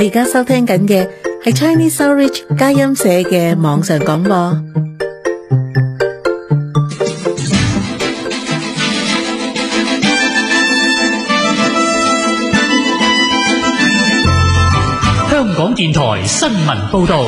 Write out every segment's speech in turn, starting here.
你而家收聽緊嘅係 Chinese Outreach 佳音社嘅網上廣播。 香港電台新聞報道。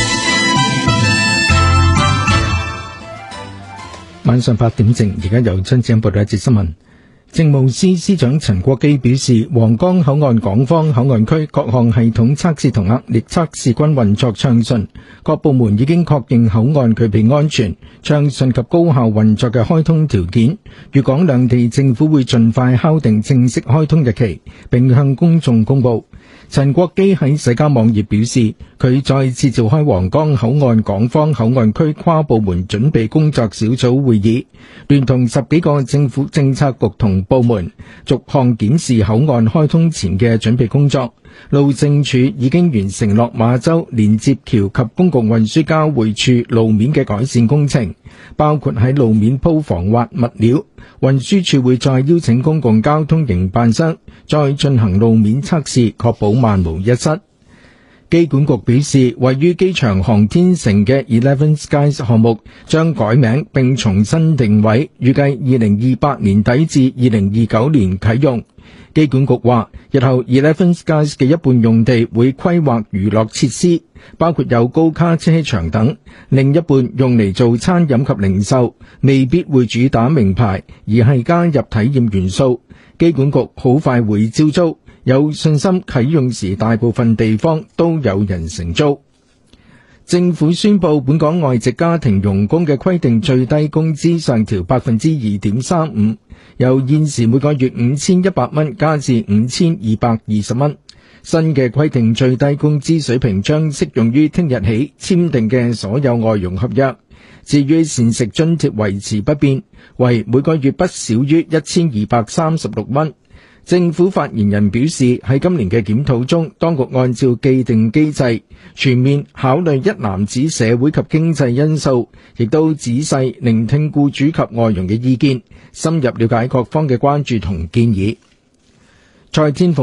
晚上8點正，而家由張子欣報道一節新聞。政務司司長陳國基表示，皇崗口岸港方口岸區各項系統測試同壓力測試均運作暢順，各部門已經確認口岸具備安全、暢順及高效運作嘅開通條件。粵港兩地政府會盡快敲定正式開通日期，並向公眾公佈。陳國基喺社交網頁表示，佢再次召開皇崗口岸港方口岸區跨部門準備工作小組會議，聯同10幾個政府政策局同部門，逐項檢視口岸開通前嘅準備工作。路政署已經完成落馬洲連接橋及公共運輸交匯處路面嘅改善工程，包括喺路面鋪防滑物料。運輸署會再邀請公共交通營辦商再進行路面測試，確保萬無一失。機管局表示，位於機場航天城嘅 Eleven Skies 項目將改名並重新定位，預計2028年底至2029年啟用。機管局話，日後 Eleven Skies 嘅一半用地會規劃娛樂設施，包括有高卡車場等，另一半用嚟做餐飲及零售，未必會主打名牌，而係加入體驗元素。機管局好快會招租，有信心啟用時大部分地方都有人承租。政府宣布本港外籍家庭傭工嘅規定最低工資上調 2.35%， 由現時每個月5100蚊加至5220蚊。新嘅規定最低工資水平將適用於聽日起簽訂嘅所有外傭合約。至於膳食津貼維持不變，為每個月不少於1236蚊。政府發言人表示，喺今年嘅檢討中，當局按照既定機制，全面考慮一籃子社會及經濟因素，亦都仔細聆聽僱主及外傭嘅意見，深入了解各方嘅關注同建議。蔡天鳳